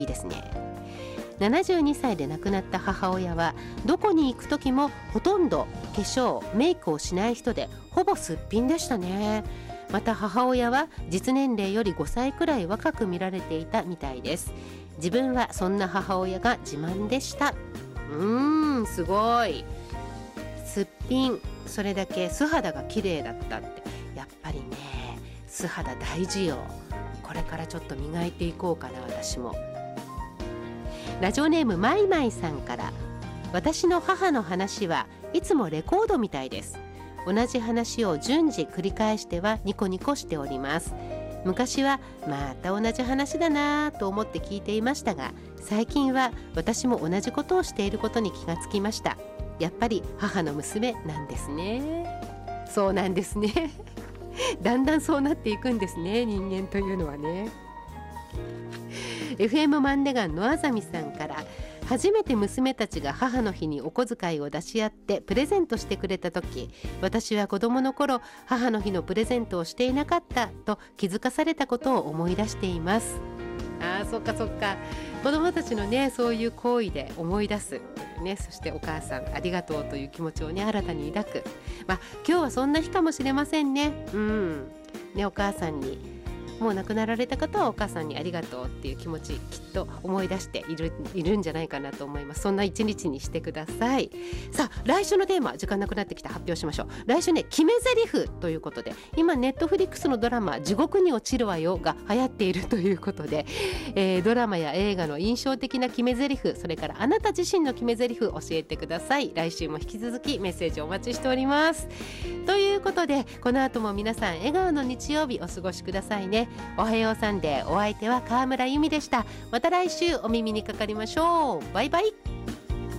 いいですね。72歳で亡くなった母親はどこに行く時もほとんど化粧メイクをしない人で、ほぼすっぴんでしたね。また母親は実年齢より5歳くらい若く見られていたみたいです。自分はそんな母親が自慢でした。すごい。すっぴん、それだけ素肌が綺麗だったって、やっぱりね、素肌大事よ。これからちょっと磨いていこうかな、私も。ラジオネームマイマイさんから、私の母の話はいつもレコードみたいです。同じ話を順次繰り返してはニコニコしております。昔はまた同じ話だなと思って聞いていましたが、最近は私も同じことをしていることに気がつきました。やっぱり母の娘なんですね。そうなんですねだんだんそうなっていくんですね、人間というのはね。FM マンデガンのあざみさんから、初めて娘たちが母の日にお小遣いを出し合ってプレゼントしてくれた時、私は子供の頃母の日のプレゼントをしていなかったと気づかされたことを思い出しています。そっかそっか、子供たちのね、そういう行為で思い出すね。そしてお母さんありがとうという気持ちをね、新たに抱く。今日はそんな日かもしれませんね。ね、お母さんに、もう亡くなられた方はお母さんにありがとうっていう気持ち、きっと思い出しているんじゃないかなと思います。そんな一日にしてください。さあ、来週のテーマ、時間なくなってきた、発表しましょう。来週ね、決め台詞ということで、今ネットフリックスのドラマ地獄に落ちるわよが流行っているということで、ドラマや映画の印象的な決め台詞、それからあなた自身の決め台詞教えてください。来週も引き続きメッセージお待ちしております。ということで、この後も皆さん笑顔の日曜日お過ごしくださいね。おはようサンデー、お相手は川村由美でした。また来週お耳にかかりましょう。バイバイ。